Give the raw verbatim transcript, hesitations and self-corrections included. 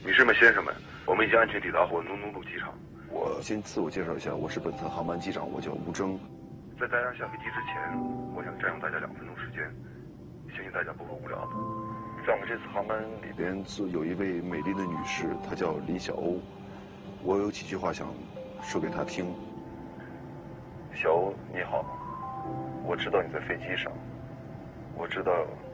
女士们、先生们，我们已经安全抵达火奴奴鲁机场。 我先自我介绍一下，我是本次航班机长，我叫吴征。 在大家下飞机之前，我想占用大家两分钟时间，相信大家不会无聊的。在我们这次航班里边， 是有一位美丽的女士，她叫李小欧。我有几句话想说给她听。 小欧，你好，我知道你在飞机上，我知道